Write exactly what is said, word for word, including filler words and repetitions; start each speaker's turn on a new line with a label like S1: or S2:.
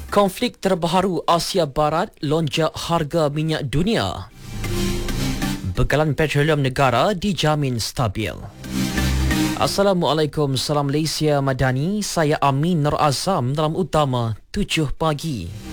S1: Konflik terbaru Asia Barat lonjak harga minyak dunia. Bekalan petroleum negara dijamin stabil. Assalamualaikum, salam Malaysia Madani. Saya Amin Nur Azam dalam Utama tujuh pagi.